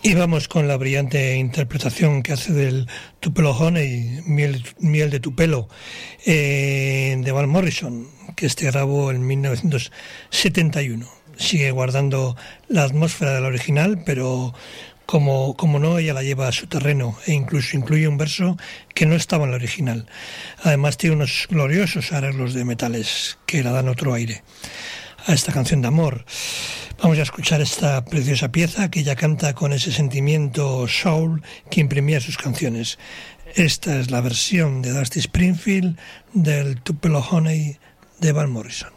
Y vamos con la brillante interpretación que hace del Tupelo Honey, miel de tu pelo, de Van Morrison, que grabó en 1971. Sigue guardando la atmósfera del original, pero como no, ella la lleva a su terreno e incluso incluye un verso que no estaba en el original. Además tiene unos gloriosos arreglos de metales que le dan otro aire a esta canción de amor. Vamos a escuchar esta preciosa pieza que ella canta con ese sentimiento soul que imprimía sus canciones. Esta es la versión de Dusty Springfield del Tupelo Honey de Van Morrison.